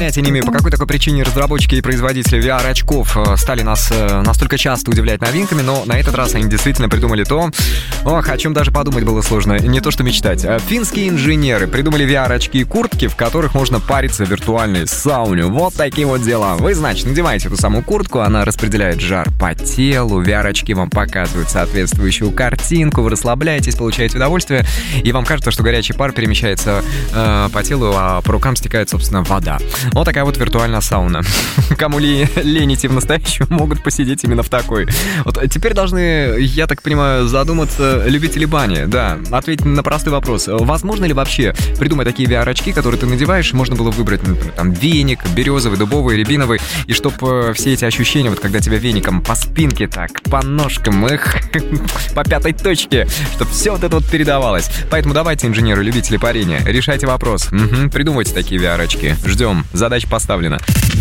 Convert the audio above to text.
Ними, по какой такой причине разработчики и производители VR-очков стали нас настолько часто удивлять новинками, но на этот раз они действительно придумали то, о чем даже подумать было сложно, не то что мечтать. Финские инженеры придумали VR-очки и куртки, в которых можно париться в виртуальной сауне. Вот такие вот дела. Вы, значит, надеваете эту самую куртку, она распределяет жар по телу, VR-очки вам показывают соответствующую картинку, вы расслабляетесь, получаете удовольствие, и вам кажется, что горячий пар перемещается по телу, а по рукам стекает, собственно, вода. Вот такая вот виртуальная сауна. Кому лень идти в настоящую, могут посидеть именно в такой. Вот теперь должны, я так понимаю, задуматься любители бани. Да, ответить на простой вопрос. Возможно ли вообще придумать такие VR-очки, которые ты надеваешь, можно было выбрать, например, там, веник, березовый, дубовый, рябиновый, и чтобы все эти ощущения, вот когда тебя веником по спинке так, по ножкам, по пятой точке, чтобы все вот это вот передавалось. Поэтому давайте, инженеры, любители парения, решайте вопрос. Придумывайте такие VR-очки. Ждем. Задача поставлена.